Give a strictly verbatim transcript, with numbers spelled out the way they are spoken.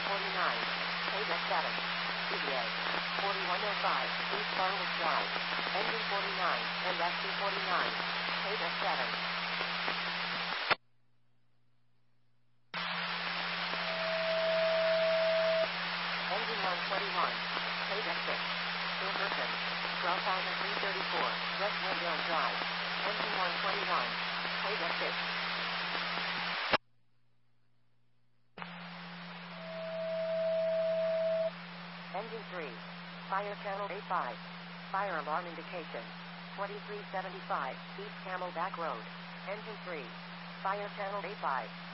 forty-nine. Page at seven. C B A. forty-one oh five. East Barnwood Drive. Engine forty-nine. And S C forty-nine. Page at seven. Engine one twenty-one. Page at six. Ilverton. twelve thousand three hundred thirty-four. West Wendell Drive. Engine one twenty-one. Page at six. Engine three. Fire channel A five. Fire alarm indication. twenty-three seventy-five. East Camelback Road. Engine three. Fire channel A five.